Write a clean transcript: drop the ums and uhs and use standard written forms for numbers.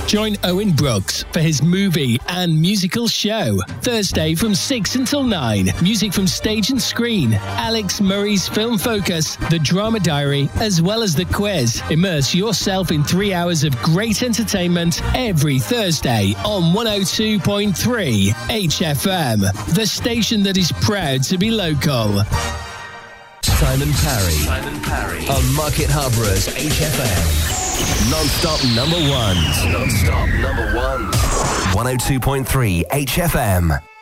Join Owen Brooks for his movie and musical show. Thursday from 6 until 9. Music from stage and screen. Alex Murray's Film Focus, The Drama Diary, as well as the quiz. Immerse yourself in 3 hours of great entertainment every Thursday on 102.3 HFM, the station that is proud to be local. Simon Parry on Market Harbour's HFM. Non-stop number ones. Non-stop number ones. 102.3 HFM.